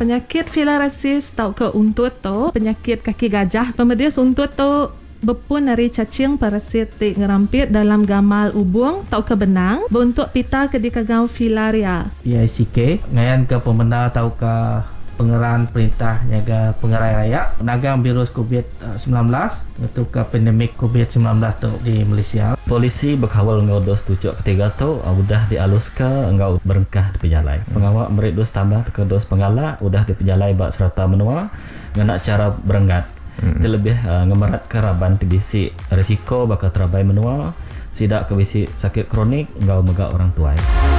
penyakit filariasis tau ke untut tu, penyakit kaki gajah. Kemudian untut tu berpun dari cacing parasit ngerampit dalam gamal ubung tau ke benang bentuk pita ke dikagau filaria. PICK ngayan ke pemenda tau ke pengeran perintah nyaga pengerai raya nagang virus COVID-19 itu ke pandemik COVID-19 tu di Malaysia. Polisi berkawal ngau dos tujuh ketiga tu udah dialus ke ngau berengkah di penjalai. Pengawal merik dos tambah ke dos pengalak udah di penjalai bak serta menua ngena cara berenggat. Terlebih ngemerat ke raban tibisi risiko bakal terabai menua sidak ke bisi sakit kronik ngau megak orang tuai.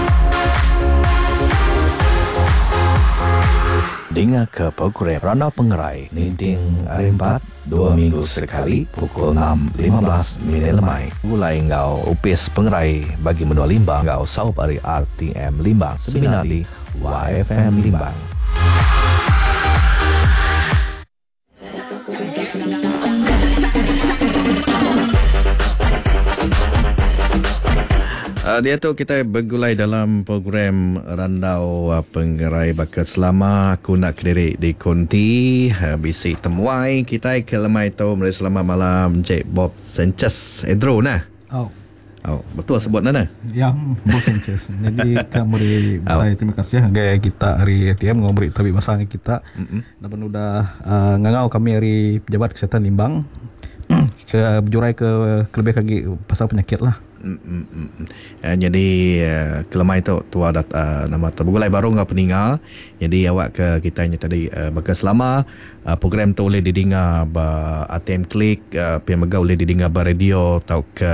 Dengar ke program Randau Pengerai Ninding hari 4 2 minggu sekali pukul 6.15 minit lemai. Mulai ngau upis pengerai bagi menua Limbang ngau saup hari RTM Limbang seminar di YFM Limbang. Dia tu kita bergulai dalam program Randau Pengerai Bakal Selama. Aku nak kediri di Konti bisi temuai kita ke lemai tu. Mari selamat malam Encik Bob Sanchez Edro nah. Betul sebut mana? Ya, Bob Sanchez. Jadi kami saya terima kasih gaya kita hari ATM ngobrol tapi masa kita. Dan udah ngangau kami hari Pejabat Kesihatan Limbang. Ke berjurai ke lebih lagi pasal penyakit lah. Jadi kelemai tu ada nama terbulai baru ngah peninggal. Jadi awak ke kitanya tadi bakal selama program tu boleh didengar ba ATM Klik, pemega boleh didengar ba radio atau ke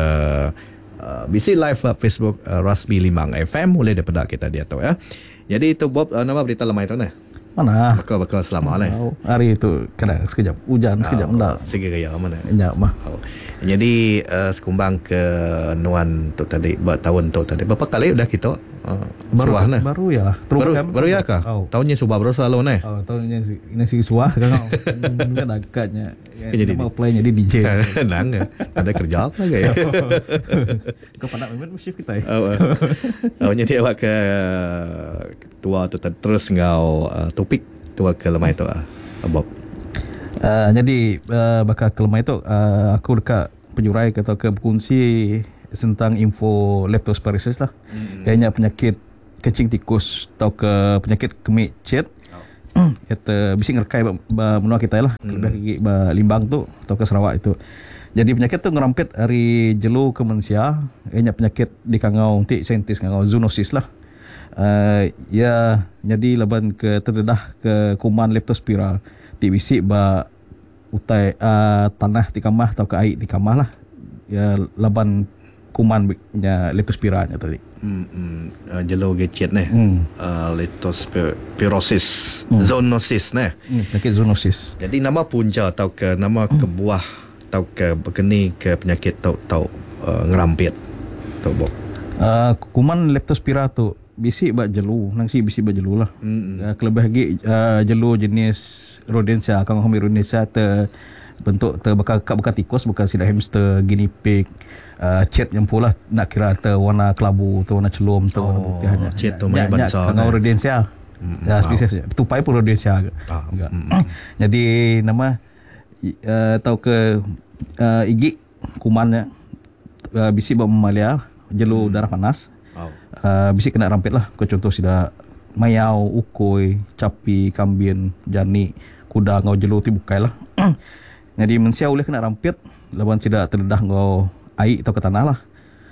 BC Live Facebook Rasmi Limbang FM boleh daripada kita dia tu ya. Jadi itu Bob nama berita lemai tu nah. Mana? Bakal selama lah. Hari itu kena sekejap hujan sekejap enggak. Sikit gaya mana? Ya mah. Jadi sekumbang ke nuan tu tadi tahun tu tadi berapa kali dah kita suah nah. Baru ya. Baru ya kah? Tahunnya subah baru selalu nah. Tahunnya ini si suah kan. Kan agaknya. Jadi mau play jadi DJ. Nang ada kerja apa gaya? Kau pandang memang shift kita. Jadi awak ke tua tu terus ngau topik tua ke lemai tu Bob. Jadi bakal ke lemai tu aku dekat penjurai atau ke berkongsi tentang info leptospirosis lah. Ianya penyakit kecing tikus atau ke penyakit kemik cet. Itu bising ngerkai menua kita lah. Lebih Limbang tu atau ke Sarawak itu. Jadi penyakit tu ngerampit hari jelu ke manusia. Ianya penyakit di kangau ti saintis kangau zoonosis lah. Ya jadi laban ke terdedah ke kuman leptospira ti bisi ba utai tanah di kamah atau ke air di kamah lah ya laban kuman nya leptospira nya tadi jelo gecet nih leptospirosis zoonosis nih penyakit zoonosis. Jadi nama punca atau ke nama kebuah atau ke berkeni ke penyakit tau ngerampit tau Bob. Kuman leptospira tu bisi bak jelu nangsi bisi bak jelu lah. Kelebih lagi jelu jenis rodensia kang homi rodensia bentuk bekas tikus bekas sida hamster guinea pig cet yang pula nak kira warna kelabu warna celum warna putih hanya cet tu mai bangsa kang rodensia spesies tupai pun rodensia enggak. Jadi nama tahu ke igi kumannya bisi bak mamalia jelu darah panas. Bisi kena rampit lah. Contoh sida mayau, ukoi, capi, kambing, jani, kuda ngau jelu ti bukai lah. Jadi manusia boleh kena rampit lawan sida terdedah ngau air atau ke tanah lah.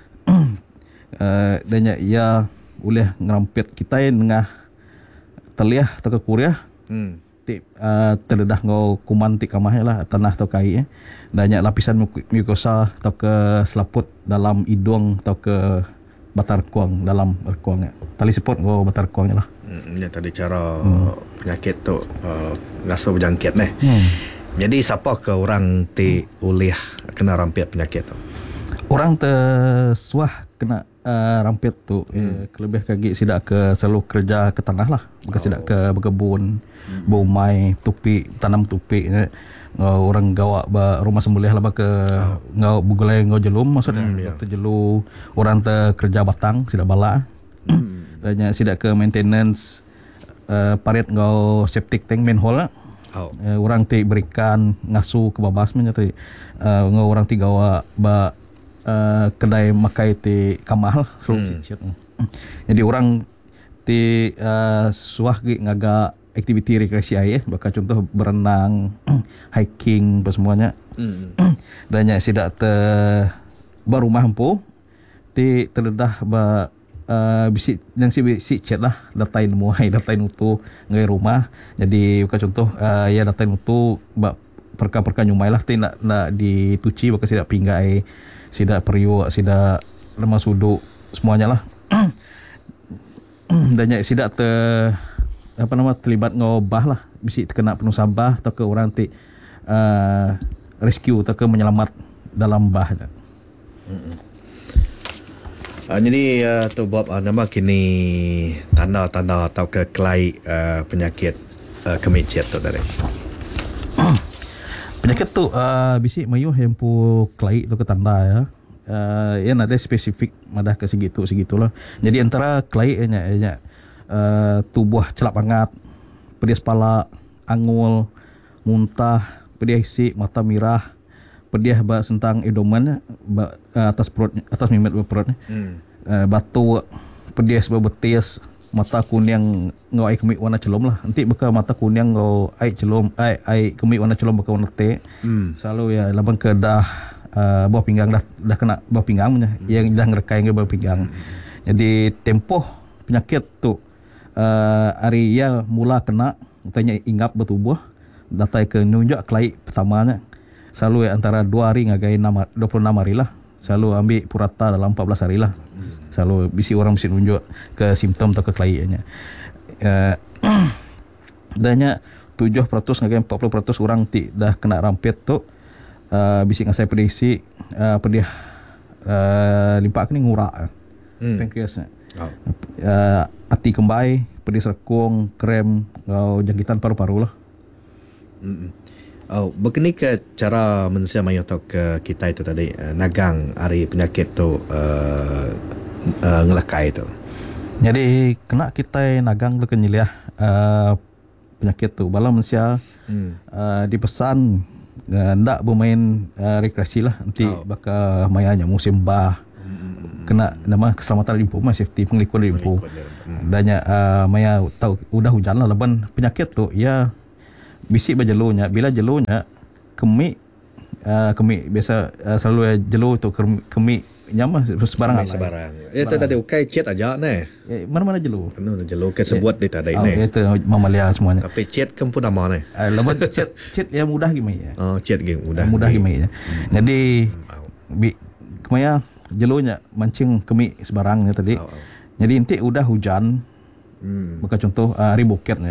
Dan ya boleh ngerampit kita ngah teliah atau ke kuriah. Ti terdedah ngau kuman ti kamah lah tanah atau kai dan lapisan mukosa atau ke selaput dalam hidung atau ke batar kuang dalam kuangnya tali support go batar kuangnya lah. Ini tadi cara penyakit tu ngaso berjangkit nih. Jadi siapa ke orang ti ulih kena rampit penyakit tu? Orang tersuah kena rampit tu lebih kaki sidak ke selalu kerja ke tanah lah bukan sidak ke berkebun bomai tupi tanam tupi orang gawak rumah sembelih lah ke ngau bugulai ngau jelum maksudnya tu jelu orang kerja batang sidak bala dan sidak ke maintenance parit ngau septic tank manhole lah. Oh. Orang ti berikan ngasuh ke babas punya ti ngau orang ti gawa ba kedai makai ti kamah lah cicit. Jadi orang ti suah gi ngaga aktiviti rekreasi air, bakal contoh berenang, hiking apa semuanya. Dan nya sidak te barumah empu ti terdedah ba bisi yang si chat lah datai muai datai nutu ngai rumah. Jadi bukan contoh ya datai nutu ba perka-perka nyumai lah ti nak dituci bakal sidak pinggai, sidak periuk, sidak lemas uduk semuanya lah. Dan nya sidak terlibat ngobah lah bisi terkena penuh sabah atau ke orang ti rescue atau ke menyelamat dalam bah. Jadi tu Bob nama kini tanda-tanda atau ke kelai penyakit kemicet tu tadi. Penyakit tu bisi mayu hempu kelai tu ke tanda ya. Yang ada spesifik madah ke segitulah. Jadi antara kelai nya tubuh celap hangat, pedih kepala, angul, muntah, pedih isi, mata merah, pedih ba sentang idoman atas perut, atas mimet perutnya. Batu, pedih sebab betis, mata kuning ngau ai kemik warna celom lah. Nanti beka mata kuning ngau ai celom, ai kemik warna celom beka warna teh. Selalu ya labang ke dah bawah pinggang dah kena bawah pinggang punya. Yang dah ngerekai ke bawah pinggang. Jadi tempoh penyakit tu hari ya mula kena tanya ingap bertubuh datai ke nunjuk kelai pertamanya selalu antara 2 hari ngagai 26 hari lah, selalu ambil purata dalam 14 hari lah, selalu orang mesti nunjuk ke simptom atau ke kelainya. Danya 7% ngagai 40% orang ti dah kena rampet tu bisi ngasai prediksi pedih limpa ni ngurak pankreasnya. Hati kembai, pedih serakung, krem, jangkitan paru-paru lah. Begini ke cara manusia mayu atau ke kita itu tadi nagang hari penyakit tu ngelakai tu. Jadi kena kita nagang tu kenyiliah penyakit tu. Bala manusia dipesan ndak bermain rekreasi lah. Nanti bakal mayanya musim bah. Kena nama keselamatan limpu mah safety penglikuan limpu. Danya maya tahu udah hujan lah leban penyakit tu ya bisi bajelunya, bila jelunya kemik biasa selalu jelu tu kemik nyama sebarang itu tadi ukai cet aja ne mana-mana jelu jelu ke sebuat di tadi ne itu mamalia semuanya tapi cet kan pun nama ne leban cet ya mudah gimana ya cet mudah gimana jadi kemaya jelunya mancing kemik sebarang tadi. Jadi nanti udah hujan, maka contoh hari buket